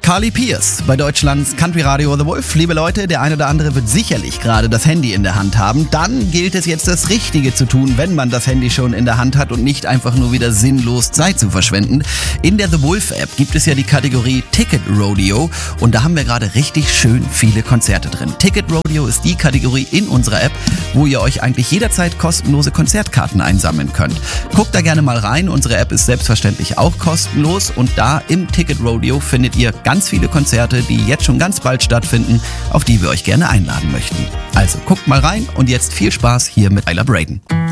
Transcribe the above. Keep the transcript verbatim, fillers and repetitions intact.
Carly Pearce bei Deutschlands Country Radio The Wolf. Liebe Leute, der eine oder andere wird sicherlich gerade das Handy in der Hand haben. Dann gilt es jetzt, das Richtige zu tun, wenn man das Handy schon in der Hand hat und nicht einfach nur wieder sinnlos Zeit zu verschwenden. In der The Wolf App gibt es ja die Kategorie Ticket Rodeo und da haben wir gerade richtig schön viele Konzerte drin. Ticket Rodeo ist die Kategorie in unserer App, wo ihr euch eigentlich jederzeit kostenlose Konzertkarten einsammeln könnt. Guckt da gerne mal rein. Unsere App ist selbstverständlich auch kostenlos und da im Ticket Rodeo findet ihr ganz viele Konzerte, die jetzt schon ganz bald stattfinden, auf die wir euch gerne einladen möchten. Also guckt mal rein und jetzt viel Spaß hier mit Tyler Braden.